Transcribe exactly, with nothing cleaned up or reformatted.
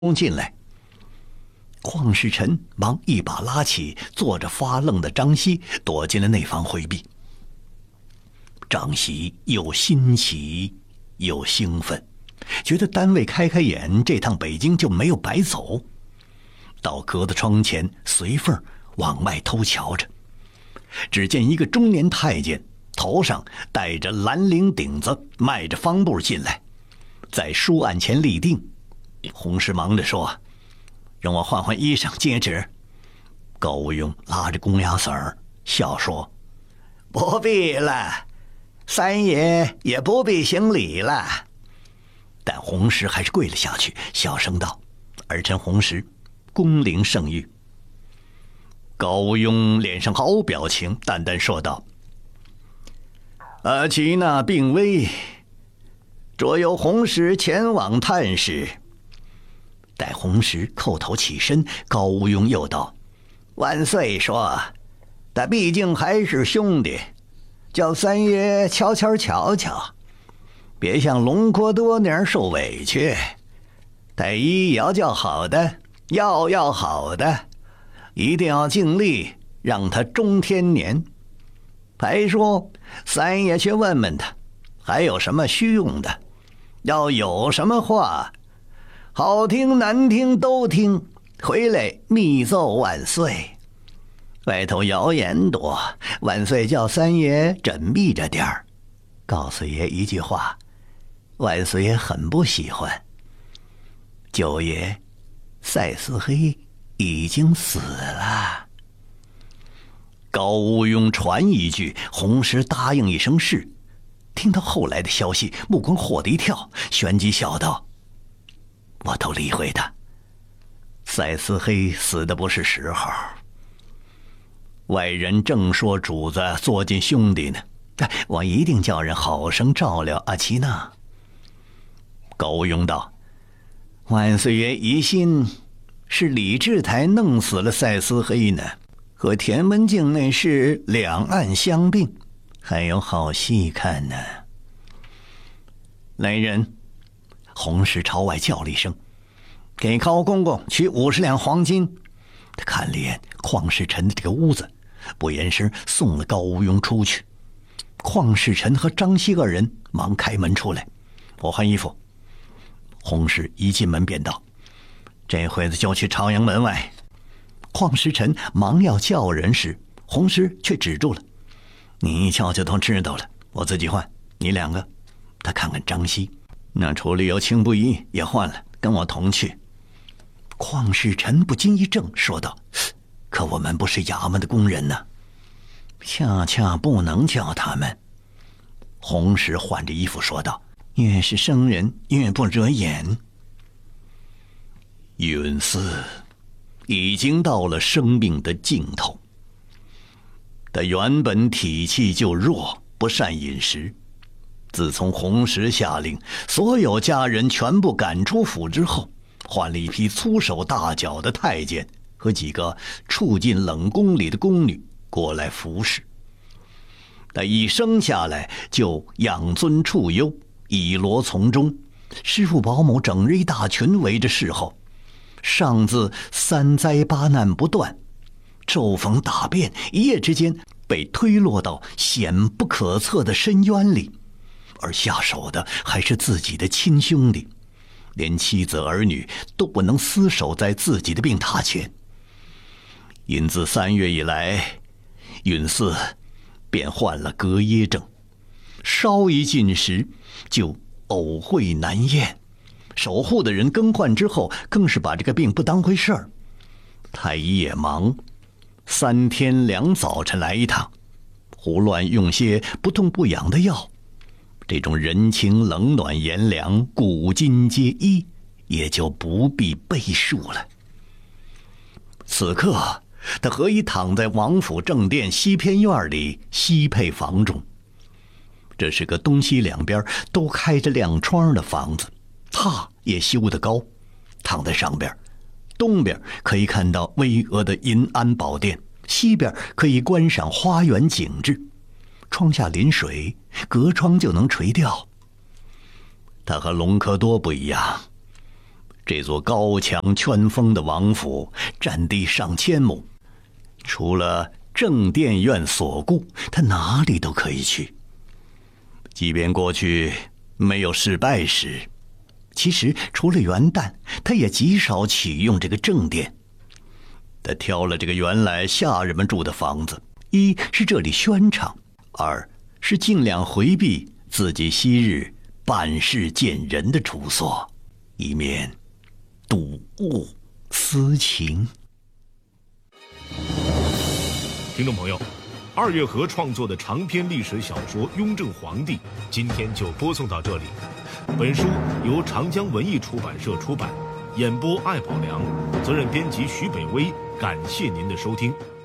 进来。邝世臣忙一把拉起坐着发愣的张熙，躲进了内房回避。张熙又新奇又兴奋，觉得单位开开眼，这趟北京就没有白走。到隔的窗前随缝往外偷瞧着，只见一个中年太监头上戴着蓝领顶子，迈着方步进来，在书案前立定。洪氏忙着说：“让我换换衣裳，接旨。”高无庸拉着公鸭嗓儿笑说：“不必了，三爷也不必行礼了。”但洪石还是跪了下去，小声道：“儿臣洪石，恭临圣谕。”高无庸脸上毫无表情，淡淡说道：“阿奇那病危，着由洪石前往探视。”待洪石叩头起身，高无庸又道：“万岁说，他毕竟还是兄弟，叫三爷悄悄瞧瞧，别像隆科多那样受委屈。太医要叫好的，药要好的，一定要尽力让他中天年。还说三爷去问问他，还有什么虚用的，要有什么话，好听难听都听，回来密奏万岁。外头谣言多，万岁叫三爷缜密着点儿，告诉爷一句话，万岁爷很不喜欢。九爷赛斯黑已经死了。”高无庸传一句，洪石答应一声是。听到后来的消息，目光霍地一跳，旋即笑道：“我都理会他，赛斯黑死的不是时候。外人正说主子作践兄弟呢，我一定叫人好生照料阿奇娜。”高无庸道：“万岁爷疑心是李治台弄死了赛斯黑呢，和田文镜那事两岸相并，还有好戏看呢。”来人！洪石朝外叫了一声：“给高公公取五十两黄金。”他看了一眼邝世臣的这个屋子，不言声送了高无庸出去。邝世臣和张熙二人忙开门出来：“我换衣服。”洪石一进门便道：“这会子就去朝阳门外。”邝世臣忙要叫人时，洪石却止住了：“你一瞧就都知道了，我自己换，你两个。”他看看张熙，那处里有青布衣也换了，跟我同去。邝世臣不禁一怔，说道：“可我们不是衙门的工人呢。”恰恰不能叫他们。洪石换着衣服说道：“越是生人越不惹眼。”允嗣已经到了生命的尽头，他原本体气就弱，不善饮食。自从洪石下令所有家人全部赶出府之后，换了一批粗手大脚的太监和几个处进冷宫里的宫女过来服侍。他一生下来就养尊处优，以罗从中，师傅保姆整日一大群围着侍候，上自三灾八难不断，骤逢大变，一夜之间被推落到险不可测的深渊里，而下手的还是自己的亲兄弟，连妻子儿女都不能厮守在自己的病榻前。因自三月以来，允嗣便患了隔噎症，稍一进食就呕秽难咽，守护的人更换之后，更是把这个病不当回事儿。太医也忙，三天两早晨来一趟，胡乱用些不痛不痒的药，这种人情冷暖炎凉，古今皆一，也就不必背述了。此刻他何以躺在王府正殿西偏院里西配房中，这是个东西两边都开着亮窗的房子，榻也修得高，躺在上边，东边可以看到巍峨的银安宝殿，西边可以观赏花园景致，窗下临水，隔窗就能垂钓。他和隆科多不一样， 这座高墙圈封的王府，占地上千亩，除了正殿院所顾，他哪里都可以去。即便过去没有事拜时，其实除了元旦，他也极少启用这个正殿。他挑了这个原来下人们住的房子，一是这里宣畅，二是尽量回避自己昔日办事见人的处所，以免睹物思情。 听众朋友，二月河创作的长篇历史小说《雍正皇帝》今天就播送到这里。本书由长江文艺出版社出版，演播艾宝良，责任编辑徐北威。感谢您的收听。